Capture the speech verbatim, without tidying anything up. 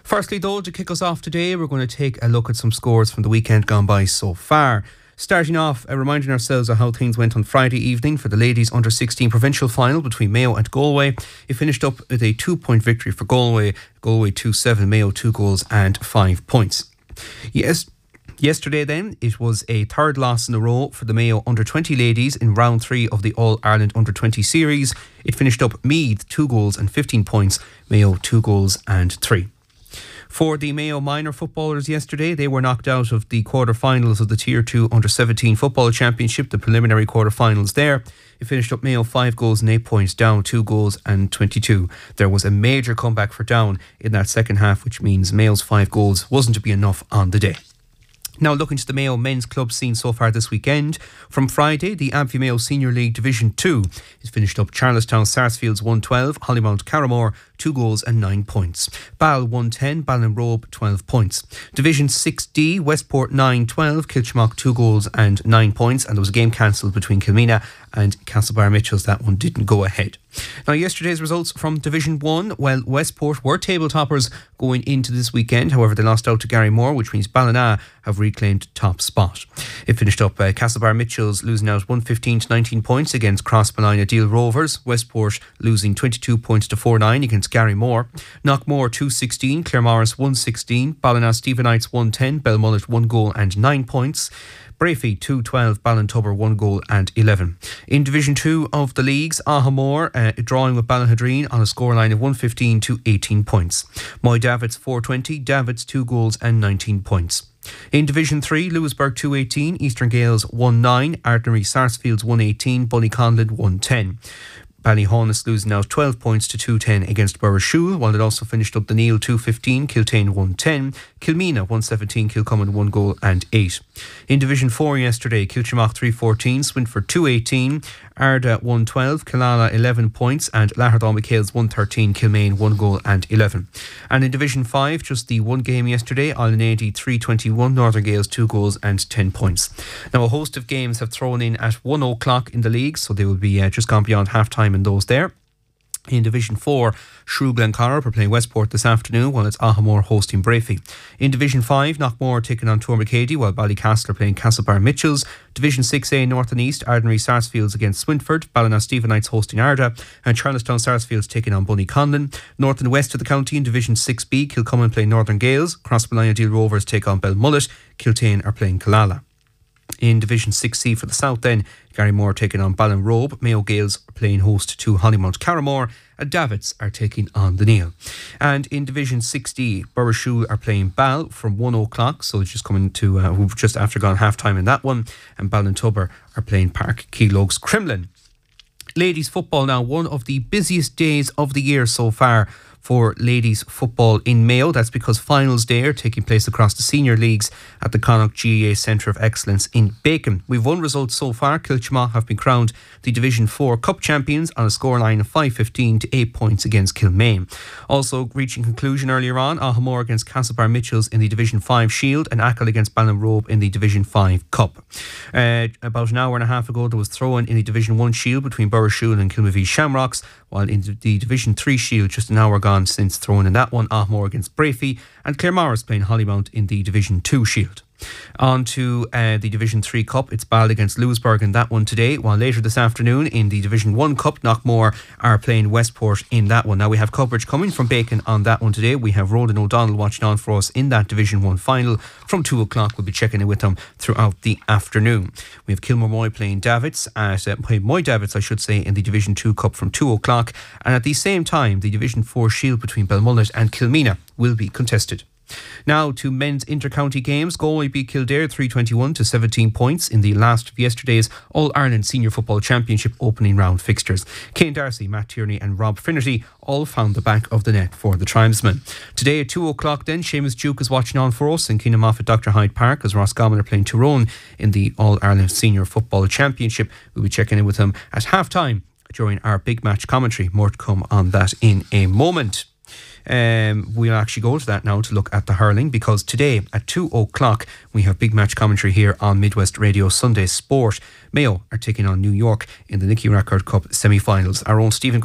Firstly, though, to kick us off today, we're going to take a look at some scores from the weekend gone by so far. Starting off, uh, reminding ourselves of how things went on Friday evening for the ladies' under sixteen provincial final between Mayo and Galway. It finished up with a two-point victory for Galway. Galway two seven, Mayo two goals and five points. Yes. Yesterday then, it was a third loss in a row for the Mayo under twenty ladies in round three of the All-Ireland under twenty series. It finished up Meath two goals and fifteen points, Mayo two goals and three. For the Mayo minor footballers yesterday, they were knocked out of the quarter-finals of the Tier two under seventeen Football Championship, the preliminary quarter-finals there. It finished up Mayo five goals and eight points, Down two goals and twenty-two. There was a major comeback for Down in that second half, which means Mayo's five goals wasn't to be enough on the day. Now looking to the Mayo men's club scene so far this weekend. From Friday, the Amphy Mayo Senior League Division two is finished up Charlestown Sarsfields one twelve, Hollymount Carramore two goals and nine points. Ball one ten, Ballinrobe twelve points. Division six D, Westport nine twelve, Kilchmock two goals and nine points, and there was a game cancelled between Kilmina and Castlebar Mitchells. That one didn't go ahead. Now yesterday's results from Division one, well, Westport were table toppers going into this weekend. However, they lost out to Garrymore, which means Ballina have reclaimed top spot. It finished up uh, Castlebar Mitchells losing out one fifteen to nineteen points against Crossmolina Deal Rovers. Westport losing twenty-two points to four nine against Garrymore. Knockmore two sixteen, Claremorris one sixteen, Ballina Stephenites one ten, Belmullet one goal and nine points. Brafey two twelve, Ballintubber one goal and eleven. In Division two of the leagues, Ahamore uh, drawing with Ballahadreen on a scoreline of one fifteen to eighteen points. Moy Davits four twenty, Davits two goals and nineteen points. In Division three, Lewisburg two eighteen, Eastern Gales one nine, Ardnary Sarsfields one eighteen, Bunnyconlin one ten. Ballyhonus losing out twelve points to two ten against Burrishoole, while it also finished up the Neil two fifteen, Kiltane one ten, Kilmina one seventeen, Kilcommon one goal and eight. In Division four yesterday, Kilchimock three fourteen, Swinford two eighteen, Arda one twelve, Killala eleven points, and Lahardal McHale's one thirteen, Kilmaine one goal and eleven. And in Division five, just the one game yesterday, Island three twenty-one, Northern Gales two goals and ten points. Now a host of games have thrown in at one o'clock in the league, so they will be uh, just gone beyond half time in those there. In Division four, Shrew Glencorrib are playing Westport this afternoon, while it's Ahamore hosting Brafey. In Division five, Knockmore taking on Tourmacady, while Ballycastle are playing Castlebar Mitchells. Division six A, North and East, Ardnary Sarsfields against Swinford, Ballina Stephenites hosting Arda, and Charlestown Sarsfields taking on Bunnyconlin. North and West of the county in Division six B, Kilcommon playing Northern Gales, Crossmolina Deal Rovers take on Belmullet, Kiltane are playing Killala. In Division six C for the South then, Garrymore taking on Ballinrobe, Mayo Gales are playing host to Hollymount Carramore, and Davits are taking on the Neil. And in Division six D, Burrishoole are playing Ball from one o'clock, so it's just coming to, uh, we've just after gone half time in that one, and Ballintubber are playing Park Keelogs Crumlin. Ladies football now, one of the busiest days of the year so far for ladies football in Mayo. That's because finals day are taking place across the senior leagues at the Connacht G A A Centre of Excellence in Bacon. We've won results so far. Kilchmock have been crowned the Division four Cup champions on a scoreline of five fifteen to eight points against Kilmaine. Also reaching conclusion earlier on, Ahamore against Castlebar Mitchells in the Division five Shield and Achill against Ballinrobe in the Division five Cup. Uh, about an hour and a half ago there was throw-in in the Division one Shield between Burrishoole and Kilmavie Shamrocks, while in the Division three Shield, just an hour gone since throwing in that one, Ahamore against Brafey, and Claremorris playing Hollymount in the Division two Shield. On to uh, the Division three Cup. It's Ball against Lewisburg in that one today, while later this afternoon in the Division one Cup, Knockmore are playing Westport in that one. Now we have coverage coming from Bacon on that one today. We have Ronan O'Donnell watching on for us in that Division one final from two o'clock. We'll be checking in with them throughout the afternoon. We have Kilmore Moy playing Davits at uh, Moy Davits I should say in the Division two Cup from two o'clock, and at the same time the Division four Shield between Belmullet and Kilmina will be contested. Now to men's inter-county games. Galway beat Kildare three twenty-one to seventeen points in the last of yesterday's All-Ireland Senior Football Championship opening round fixtures. Kane Darcy, Matt Tierney and Rob Finnerty all found the back of the net for the tribesmen. Today at two o'clock then, Seamus Duke is watching on for us in Keenamoff at Doctor Hyde Park as Roscommon are playing Tyrone in the All-Ireland Senior Football Championship. We'll be checking in with him at half-time during our big match commentary. More to come on that in a moment. Um, we'll actually go to that now to look at the hurling, because today at two o'clock we have big match commentary here on Midwest Radio Sunday Sport. Mayo are taking on New York in the Nicky Rackard Cup semi-finals. Our own Stephen